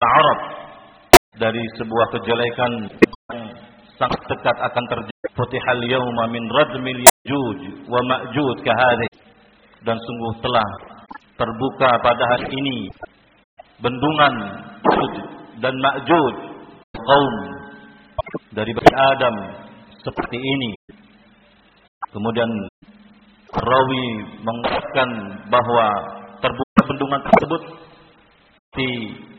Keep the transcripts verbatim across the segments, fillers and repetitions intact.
Arab dari sebuah kejelekan yang sangat dekat akan terjadi. Futihal yawma min radmil yajuj wa ma'juj kahadhi, dan sungguh telah terbuka pada hari ini bendungan Yajuj dan Ma'juj, kaum dari Bani Adam seperti ini. Kemudian rawi mengatakan bahwa terbuka bendungan tersebut di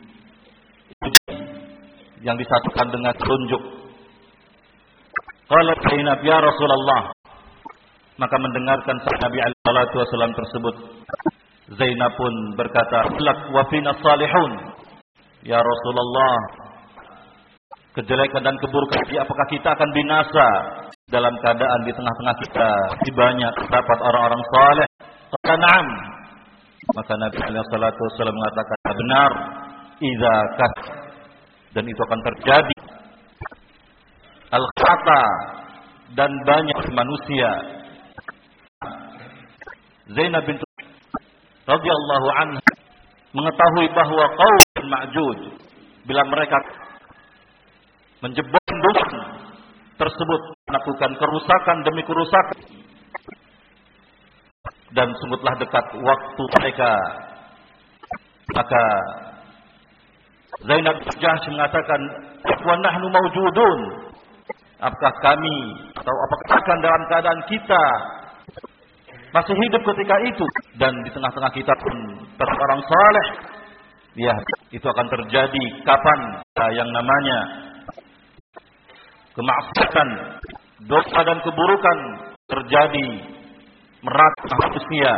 yang disatukan dengan telunjuk. Qala Zainab, ya Rasulullah, maka mendengarkan Nabi alaihi salatu wasallam tersebut, Zainab pun berkata, lak wa fina salihun, ya Rasulullah, kejelekan dan keburukan, apakah kita akan binasa dalam keadaan di tengah-tengah kita di banyak terdapat orang-orang saleh? Qala na'am. Maka Nabi alaihi salatu wasallam mengatakan, benar, idza kat, dan itu akan terjadi. Al-khata, dan banyak manusia. Zainab bintu radhiyallahu anha mengetahui bahwa kaum Ma'juj, bila mereka menjebol bendungan tersebut, melakukan kerusakan demi kerusakan, dan sungguh telah dekat waktu mereka, maka Zainab bin Jahsh mengatakan, wa nahnu mawjudun, apakah kami atau apakah akan dalam keadaan kita masih hidup ketika itu, dan di tengah-tengah kita pun terdapat orang saleh? Ya, itu akan terjadi kapan? Yang namanya kemaksiatan, dosa dan keburukan terjadi merata manusia.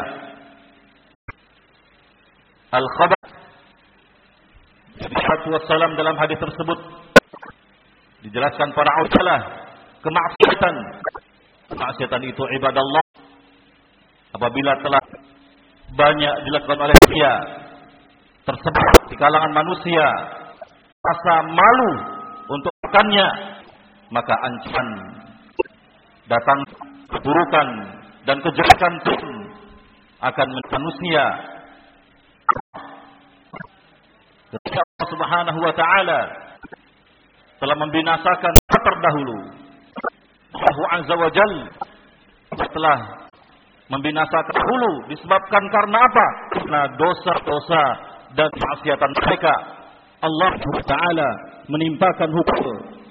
Al-khabath, Nabi Wassalam dalam hadis tersebut dijelaskan para ulama, kemaksiatan. Kemaksiatan itu ibadallah, apabila telah banyak dilakukan oleh dia, tersebar di kalangan manusia, rasa malu untuk melakukannya, maka ancaman datang keburukan dan kejelekan pun akan manusia. Ketika Allah Subhanahu wa taala telah membinasakan terdahulu, Allah Azza wa Jalla telah membinasakan dahulu, disebabkan karena apa? Karena dosa-dosa dan maksiatan mereka. Allah Taala menimpakan hukum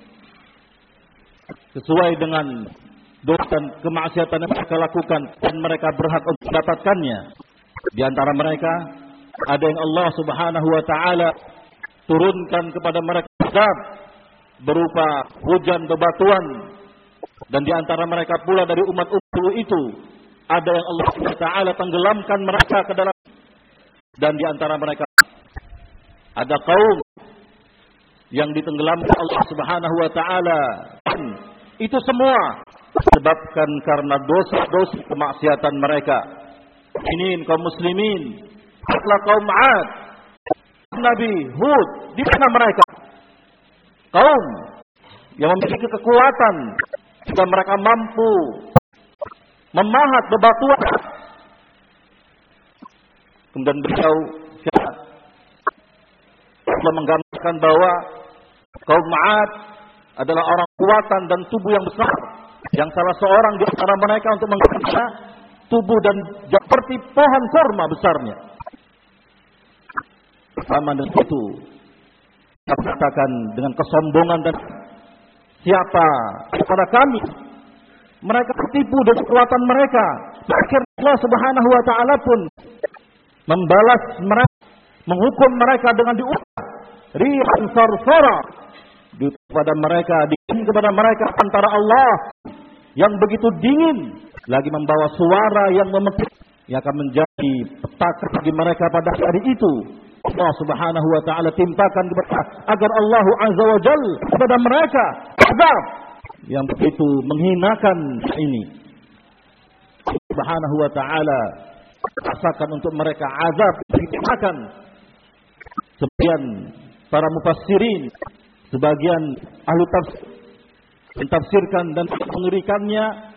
sesuai dengan dosa dan kemaksiatan yang mereka lakukan, dan mereka berhak untuk mendapatkannya. Di antara mereka ada yang Allah Subhanahu wa taala turunkan kepada mereka azab berupa hujan bebatuan, dan di antara mereka pula dari umat-umat itu ada yang Allah Subhanahu wa taala tenggelamkan mereka ke dalam, dan di antara mereka ada kaum yang ditenggelamkan Allah Subhanahu wa taala. Itu semua disebabkan karena dosa-dosa kemaksiatan mereka. Ini kaum muslimin, setelah kaum 'Ad, Nabi Hud, di mana mereka? Kaum yang memiliki kekuatan, jika mereka mampu memahat bebatuan. Kemudian beliau telah menggambarkan bahwa kaum 'Ad adalah orang kuatan dan tubuh yang besar, yang salah seorang di antara mereka untuk mengangkat tubuh dan seperti pohon kurma besarnya. Sama dengan itu, kita katakan dengan kesombongan dan siapa kepada kami, mereka tertipu dengan kekuatan mereka. Akhirnya Allah Subhanahu wa taala pun membalas mereka, menghukum mereka dengan diutus rihan sarsara kepada mereka, dingin kepada mereka antara Allah yang begitu dingin, lagi membawa suara yang memetik, yang akan menjadi petaka bagi mereka pada hari itu. Allah Subhanahu wa taala timpakan kepada agar Allah Azza wa Jalla kepada mereka azab yang begitu menghinakan ini. Subhanahu wa taala rasakan untuk mereka azab ditimpakan. Sebagian para mufassirin, sebagian ahli tafsir mentafsirkan dan mengerikannya